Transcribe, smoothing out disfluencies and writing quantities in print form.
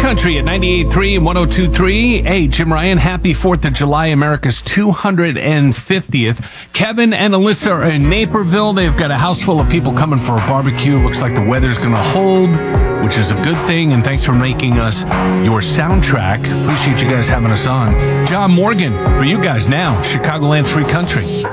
Country at 98.3 and 102.3. Hey, Jim Ryan, happy 4th of July, America's 250th. Kevin and Alyssa are in Naperville. They've got a house full of people coming for a barbecue. Looks like the weather's going to hold, which is a good thing. And thanks for making us your soundtrack. Appreciate you guys having us on. John Morgan, for you guys now, Chicagoland's Free Country.